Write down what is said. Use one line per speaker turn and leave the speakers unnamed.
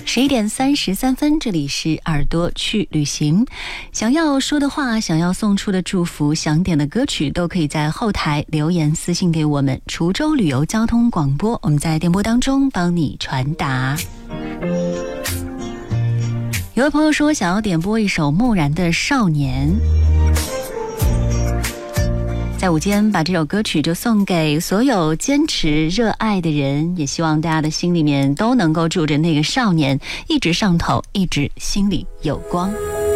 11:33，这里是耳朵去旅行。想要说的话，想要送出的祝福，想点的歌曲，都可以在后台留言私信给我们。滁州旅游交通广播，我们在电波当中帮你传达。有位朋友说想要点播一首梦然的《少年》，在午间把这首歌曲就送给所有坚持热爱的人，也希望大家的心里面都能够住着那个少年，一直上头，一直心里有光。